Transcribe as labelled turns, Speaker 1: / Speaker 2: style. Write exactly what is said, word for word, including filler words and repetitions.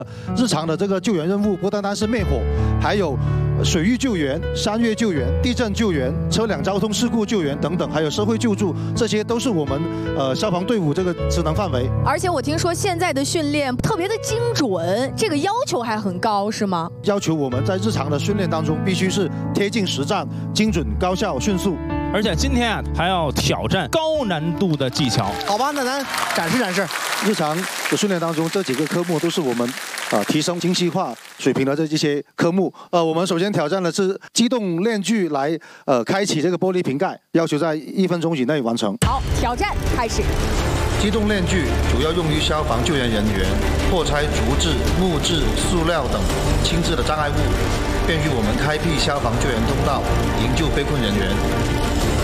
Speaker 1: 日常的这个救援任务不单单是灭火，还有水域救援、山岳救援、地震救援、车辆交通事故救援等等，还有社会救助，这些都是我们呃消防队伍这个职能范围。
Speaker 2: 而且我听说现在的训练特别的精准，这个要求还很高，是吗？
Speaker 1: 要求我们在日常的训练当中必须是贴近实战、精准、高效、迅速。
Speaker 3: 而且今天啊还要挑战高难度的技巧。
Speaker 4: 好吧，那咱展示展示。
Speaker 1: 日常的训练当中，这几个科目都是我们啊、呃、提升精细化水平的这这些科目。呃，我们首先挑战的是机动链锯来呃开启这个玻璃瓶盖，要求在一分钟以内完成。
Speaker 2: 好，挑战开始。
Speaker 1: 机动链锯主要用于消防救援人员破拆竹制、木质、塑料等轻质的障碍物，便于我们开辟消防救援通道，营救被困人员。